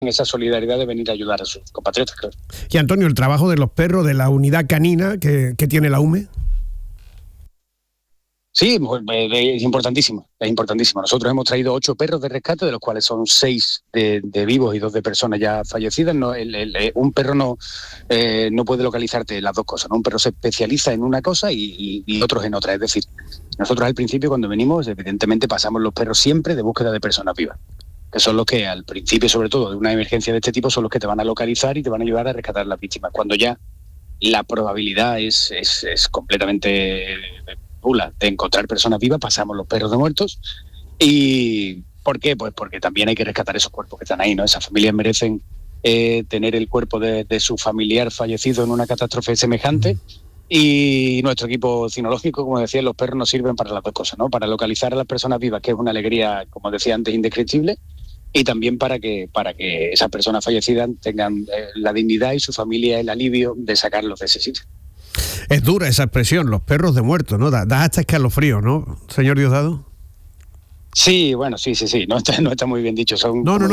esa solidaridad de venir a ayudar a sus compatriotas, claro. Y Antonio, el trabajo de los perros de la unidad canina que tiene la UME. Sí, es importantísimo, es importantísimo. Nosotros hemos traído 8 perros de rescate, de los cuales son 6 de vivos y 2 de personas ya fallecidas. No, un perro no puede localizarte las dos cosas, ¿no? Un perro se especializa en una cosa y otros en otra. Es decir, nosotros al principio, cuando venimos, evidentemente pasamos los perros siempre de búsqueda de personas vivas, que son los que al principio, sobre todo de una emergencia de este tipo, son los que te van a localizar y te van a ayudar a rescatar a las víctimas. Cuando ya la probabilidad es completamente nula de encontrar personas vivas, pasamos los perros de muertos. ¿Y por qué? Pues porque también hay que rescatar esos cuerpos que están ahí, ¿no? Esas familias merecen tener el cuerpo de su familiar fallecido en una catástrofe semejante. Y nuestro equipo cinológico, como decía, los perros nos sirven para las dos cosas, ¿no? Para localizar a las personas vivas, que es una alegría, como decía antes, indescriptible, y también para que esas personas fallecidas tengan la dignidad y su familia el alivio de sacarlos de ese sitio. Es dura esa expresión, los perros de muertos, ¿no? Da hasta escalofrío, ¿no, señor Diosdado? Sí, bueno, sí. No está muy bien dicho. Son, no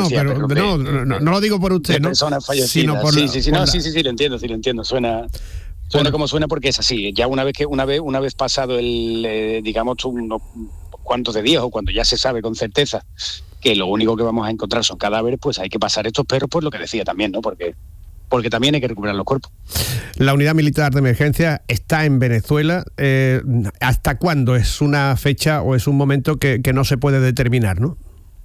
lo digo por usted, ¿no? Personas fallecidas. Sino por sí, lo entiendo. Suena como suena, porque es así. Ya una vez pasado digamos, unos cuantos de días, o cuando ya se sabe con certeza que lo único que vamos a encontrar son cadáveres, pues hay que pasar estos perros por lo que decía también, ¿no? Porque también hay que recuperar los cuerpos. La unidad militar de emergencia está en Venezuela. ¿Hasta cuándo? ¿Es una fecha o es un momento que no se puede determinar, no?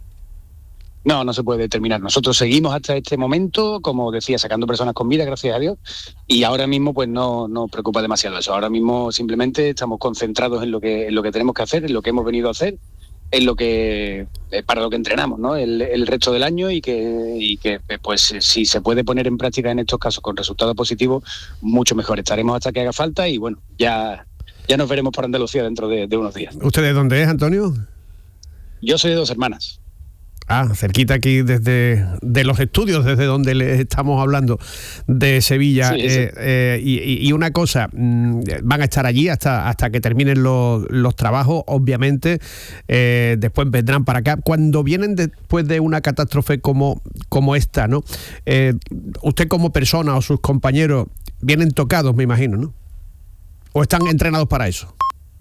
No se puede determinar. Nosotros seguimos hasta este momento, como decía, sacando personas con vida, gracias a Dios, y ahora mismo pues no nos preocupa demasiado eso. Ahora mismo simplemente estamos concentrados en lo que tenemos que hacer, en lo que hemos venido a hacer, en lo que para lo que entrenamos, ¿no? El resto del año, y que pues si se puede poner en práctica en estos casos con resultados positivos, mucho mejor. Estaremos hasta que haga falta y bueno, ya nos veremos por Andalucía dentro de unos días. ¿Usted de dónde es, Antonio? Yo soy de Dos Hermanas. Cerquita aquí de los estudios desde donde le estamos hablando, de Sevilla. Sí. Y una cosa, van a estar allí hasta que terminen los trabajos, obviamente. Después vendrán para acá. Cuando vienen después de una catástrofe como esta, ¿no? Usted como persona o sus compañeros vienen tocados, me imagino, ¿no? ¿O están entrenados para eso?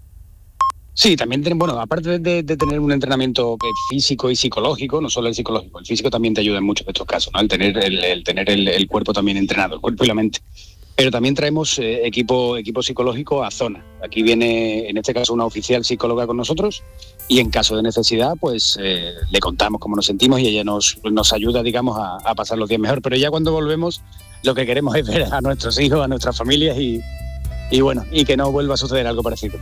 Sí, también aparte de tener un entrenamiento físico y psicológico, no solo el psicológico, el físico también te ayuda en muchos de estos casos, ¿no? El tener el cuerpo también entrenado, el cuerpo y la mente. Pero también traemos equipo psicológico a zona. Aquí viene, en este caso, una oficial psicóloga con nosotros, y en caso de necesidad, pues le contamos cómo nos sentimos y ella nos ayuda, digamos, a pasar los días mejor. Pero ya cuando volvemos, lo que queremos es ver a nuestros hijos, a nuestras familias y que no vuelva a suceder algo parecido.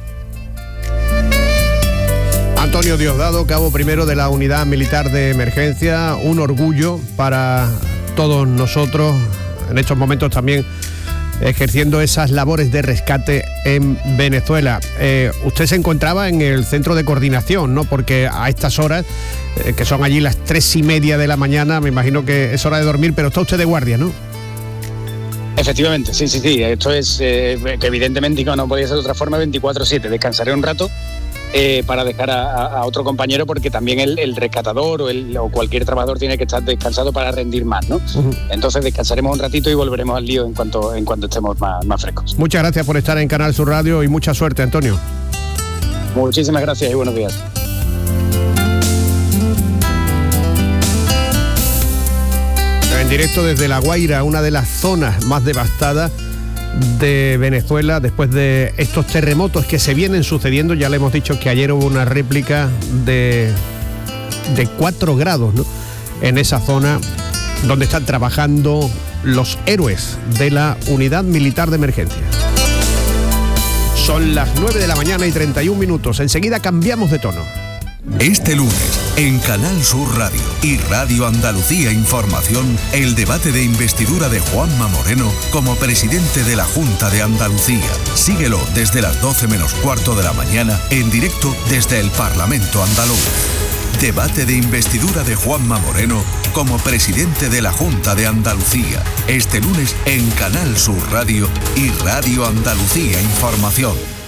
Antonio Diosdado, cabo primero de la Unidad Militar de Emergencia, un orgullo para todos nosotros en estos momentos, también ejerciendo esas labores de rescate en Venezuela. Usted se encontraba en el centro de coordinación, ¿no? Porque a estas horas, que son allí las 3:30 de la mañana, me imagino que es hora de dormir, pero está usted de guardia, ¿no? Efectivamente, sí. Esto es que evidentemente, no podía ser de otra forma, 24/7. Descansaré un rato para dejar a otro compañero, porque también el rescatador o cualquier trabajador tiene que estar descansado para rendir más, ¿no? Uh-huh. Entonces descansaremos un ratito y volveremos al lío en cuanto estemos más frescos. Muchas gracias por estar en Canal Sur Radio y mucha suerte, Antonio. Muchísimas gracias y buenos días. En directo desde La Guaira, una de las zonas más devastadas de Venezuela después de estos terremotos que se vienen sucediendo. Ya le hemos dicho que ayer hubo una réplica de 4 grados, ¿no? En esa zona donde están trabajando los héroes de la Unidad Militar de Emergencia. Son las 9 de la mañana y 31 minutos. Enseguida cambiamos de tono. Este lunes, en Canal Sur Radio y Radio Andalucía Información, el debate de investidura de Juanma Moreno como presidente de la Junta de Andalucía. Síguelo desde las 12 menos cuarto de la mañana, en directo desde el Parlamento andaluz. Debate de investidura de Juanma Moreno como presidente de la Junta de Andalucía. Este lunes en Canal Sur Radio y Radio Andalucía Información.